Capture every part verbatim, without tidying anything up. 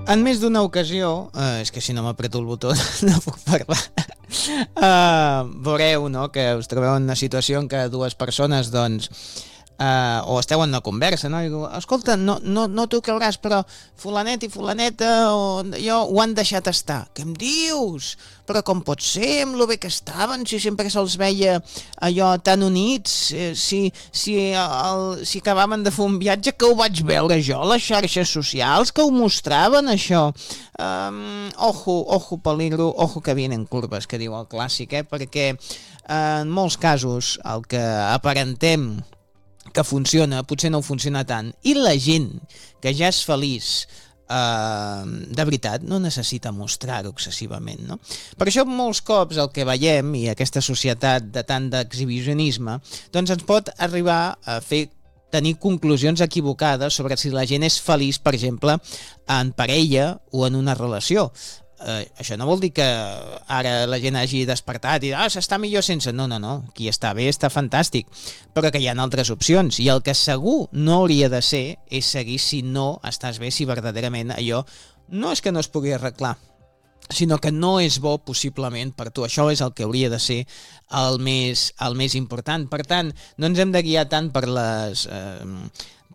En més d'una ocasió, eh, és que si no m'apreto el botó no puc parlar, uh, veureu, no?, que us trobeu en una situació en què dues persones, doncs, uh, o esteu en una conversa, no?, i diu, escolta, no, no, no t'ho creuràs, però fulanet i fulaneta o jo ho han deixat estar. Què em dius? Però com pot ser, amb lo bé que estaven, si sempre se'ls veia allò tan units, eh, si, si, el, si acabaven de fer un viatge, que ho vaig veure jo a les xarxes socials, que ho mostraven, això. Um, ojo, ojo peligro, ojo que vienen curves, que diu el clàssic, eh? Perquè eh, en molts casos el que aparentem que funciona, potser no funciona tant, i la gent que ja és feliç, Uh, de veritat no necessita mostrar-ho excessivament, no? Per això molts cops el que veiem, i aquesta societat de tant d'exhibicionisme, doncs ens pot arribar a fer tenir conclusions equivocades sobre si la gent és feliç, per exemple, en parella o en una relació. Uh, això no vol dir que ara la gent hagi despertat i ah, s'està millor sense. No, no, no. Qui està bé està fantàstic. Però que hi ha altres opcions. I el que segur no hauria de ser és seguir si no estàs bé, si verdaderament allò no és que no es pugui arreglar, sinó que no és bo possiblement per tu. Això és el que hauria de ser el més, el més important. Per tant, no ens hem de guiar tant per les... Eh,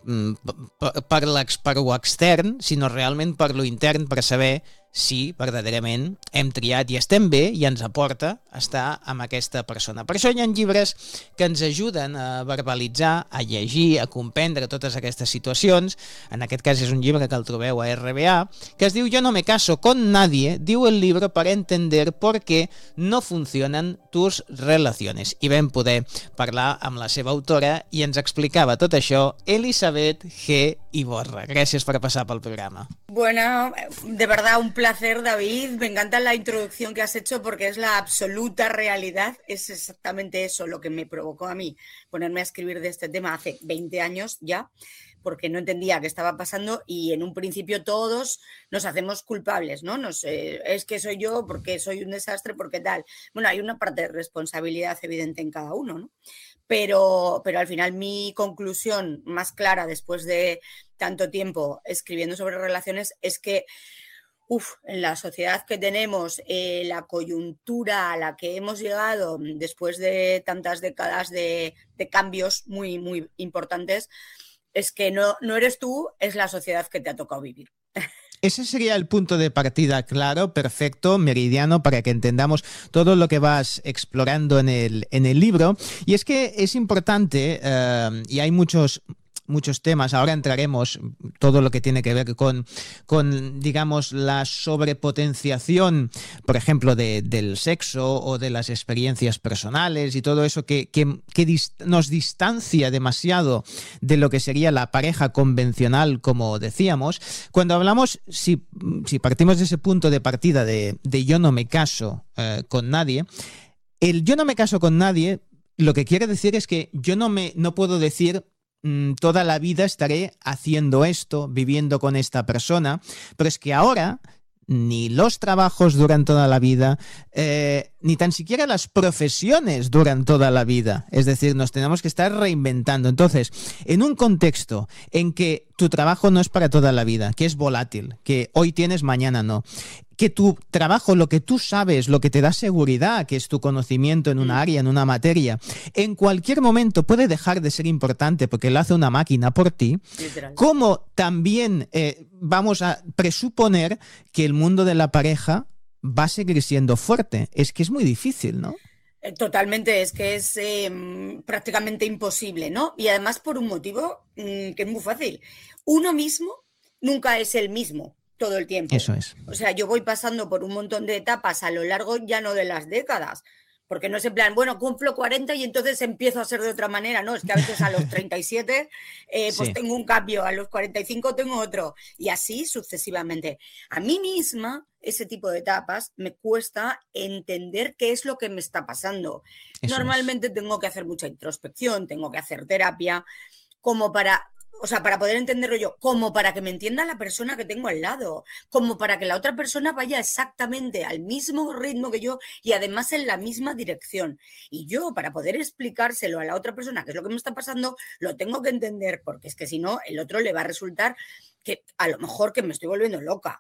per, per, per lo extern, sinó realment per lo intern, per saber si verdaderament hem triat i estem bé i ens aporta estar amb aquesta persona. Per això hi ha llibres que ens ajuden a verbalitzar, a llegir, a comprendre totes aquestes situacions. En aquest cas és un llibre que el trobeu a R B A, que es diu Yo no me caso con nadie, diu el libro para entender por qué no funcionan tus relaciones. I vam poder parlar amb la seva autora i ens explicava tot això Elisabet G. Iborra. Gràcies per passar pel programa. Bueno, de verdad un placer, David. Me encanta la introducción que has hecho porque es la absoluta realidad. Es exactamente eso lo que me provocó a mí ponerme a escribir de este tema hace veinte años ya, porque no entendía qué estaba pasando y en un principio todos nos hacemos culpables, ¿no? Nos, eh, es que soy yo porque soy un desastre, porque tal. Bueno, hay una parte de responsabilidad evidente en cada uno, ¿no? Pero, pero al final mi conclusión más clara después de tanto tiempo escribiendo sobre relaciones es que uf, en la sociedad que tenemos, eh, la coyuntura a la que hemos llegado después de tantas décadas de, de cambios muy, muy importantes, es que no, no eres tú, es la sociedad que te ha tocado vivir. Ese sería el punto de partida claro, perfecto, meridiano, para que entendamos todo lo que vas explorando en el, en el libro. Y es que es importante, eh, y hay muchos... muchos temas, ahora entraremos todo lo que tiene que ver con, con digamos, la sobrepotenciación, por ejemplo, de, del sexo o de las experiencias personales y todo eso que, que, que dist- nos distancia demasiado de lo que sería la pareja convencional, como decíamos. Cuando hablamos, si, si partimos de ese punto de partida de, de yo no me caso eh, con nadie, el yo no me caso con nadie, lo que quiere decir es que yo no, me, no puedo decir toda la vida estaré haciendo esto, viviendo con esta persona, pero es que ahora ni los trabajos duran toda la vida, eh, ni tan siquiera las profesiones duran toda la vida. Es decir, nos tenemos que estar reinventando. Entonces, en un contexto en que tu trabajo no es para toda la vida, que es volátil, que hoy tienes, mañana no, que tu trabajo, lo que tú sabes, lo que te da seguridad, que es tu conocimiento en una área, en una materia, en cualquier momento puede dejar de ser importante porque lo hace una máquina por ti, Literal. como también eh, vamos a presuponer que el mundo de la pareja va a seguir siendo fuerte. Es que es muy difícil, ¿no? Totalmente, es que es eh, prácticamente imposible, ¿no? Y además por un motivo mmm, que es muy fácil. Uno mismo nunca es el mismo todo el tiempo. Eso es. O sea, yo voy pasando por un montón de etapas a lo largo ya no de las décadas, porque no es en plan, bueno, cumplo cuarenta y entonces empiezo a ser de otra manera, no, es que a veces a los treinta y siete eh, pues Sí. tengo un cambio, a los cuarenta y cinco tengo otro, y así sucesivamente. A mí misma, ese tipo de etapas, me cuesta entender qué es lo que me está pasando. Eso Normalmente es. tengo que hacer mucha introspección, tengo que hacer terapia, como para... O sea, para poder entenderlo yo, como para que me entienda la persona que tengo al lado, como para que la otra persona vaya exactamente al mismo ritmo que yo y además en la misma dirección. Y yo, para poder explicárselo a la otra persona qué es lo que me está pasando, lo tengo que entender, porque es que si no, el otro le va a resultar que a lo mejor que me estoy volviendo loca.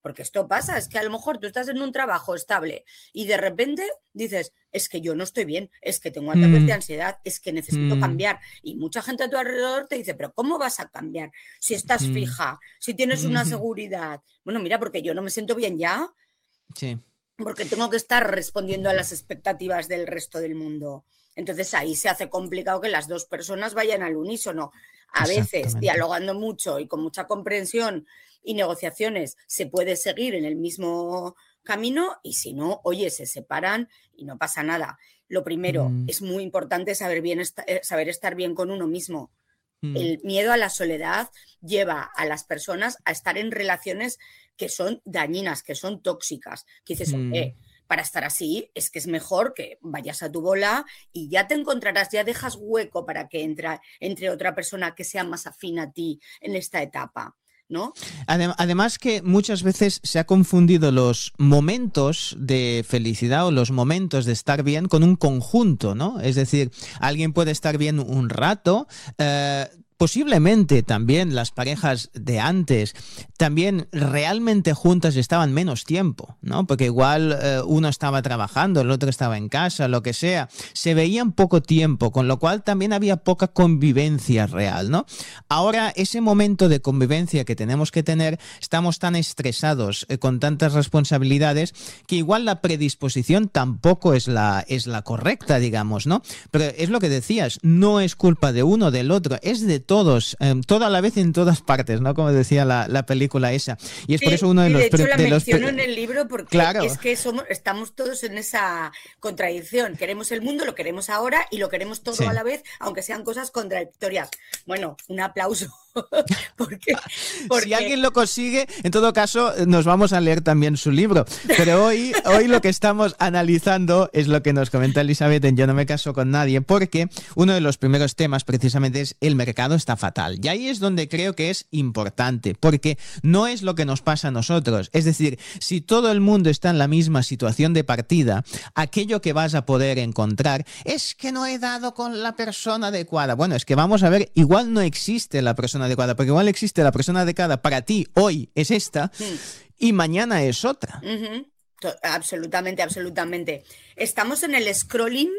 porque esto pasa, es que a lo mejor tú estás en un trabajo estable y de repente dices, es que yo no estoy bien, es que tengo ataques mm. de ansiedad, es que necesito mm. cambiar. Y mucha gente a tu alrededor te dice, pero ¿cómo vas a cambiar? Si estás mm. fija, si tienes una seguridad. Bueno, mira, porque yo no me siento bien ya. Sí. Porque tengo que estar respondiendo a las expectativas del resto del mundo. Entonces ahí se hace complicado que las dos personas vayan al unísono. A veces, dialogando mucho y con mucha comprensión y negociaciones, se puede seguir en el mismo camino y si no, oye, se separan y no pasa nada. Lo primero, mm. es muy importante saber, bien est- saber estar bien con uno mismo. Mm. El miedo a la soledad lleva a las personas a estar en relaciones que son dañinas, que son tóxicas. Que dices, mm. eh, para estar así es que es mejor que vayas a tu bola y ya te encontrarás, ya dejas hueco para que entre, entre otra persona que sea más afín a ti en esta etapa, ¿no? Además que muchas veces se ha confundido los momentos de felicidad o los momentos de estar bien con un conjunto, ¿no? Es decir, alguien puede estar bien un rato, eh, posiblemente también las parejas de antes también realmente juntas estaban menos tiempo, ¿no? Porque igual eh, uno estaba trabajando, el otro estaba en casa, lo que sea. Se veían poco tiempo, con lo cual también había poca convivencia real, ¿no? Ahora, ese momento de convivencia que tenemos que tener, estamos tan estresados eh, con tantas responsabilidades que igual la predisposición tampoco es la, es la correcta, digamos, ¿no? Pero es lo que decías, no es culpa de uno, del otro, es de todos, eh, toda la vez en todas partes, ¿no? Como decía la, la película esa. Y es sí, por eso uno de y los... de hecho la de menciono los... en el libro porque claro. es que somos, estamos todos en esa contradicción. Queremos el mundo, lo queremos ahora y lo queremos todo sí. a la vez, aunque sean cosas contradictorias. Bueno, un aplauso. porque, porque... Si alguien lo consigue, en todo caso, nos vamos a leer también su libro. Pero hoy, hoy lo que estamos analizando es lo que nos comenta Elizabeth en Yo no me caso con nadie, porque uno de los primeros temas precisamente es el mercado está fatal. Y ahí es donde creo que es importante, porque no es lo que nos pasa a nosotros. Es decir, si todo el mundo está en la misma situación de partida, aquello que vas a poder encontrar es que no he dado con la persona adecuada. Bueno, es que vamos a ver, igual no existe la persona adecuada, porque igual existe la persona adecuada para ti hoy es esta mm. y mañana es otra. Uh-huh. Absolutamente, absolutamente. Estamos en el scrolling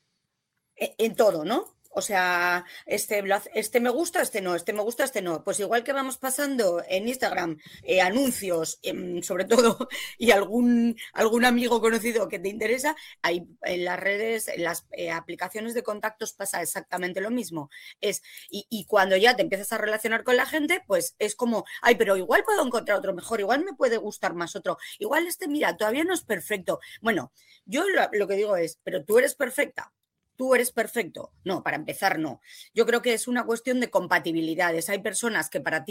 en, en todo, ¿no? O sea, este, este me gusta, este no, este me gusta, este no. Pues igual que vamos pasando en Instagram eh, anuncios, eh, sobre todo, y algún, algún amigo conocido que te interesa, hay en las redes, en las eh, aplicaciones de contactos pasa exactamente lo mismo. Es, y, y cuando ya te empiezas a relacionar con la gente, pues es como, ay, pero igual puedo encontrar otro mejor, igual me puede gustar más otro, igual este, mira, todavía no es perfecto. Bueno, yo lo, lo que digo es, pero tú eres perfecta. Tú eres perfecto. No, para empezar, no. Yo creo que es una cuestión de compatibilidades. Hay personas que para ti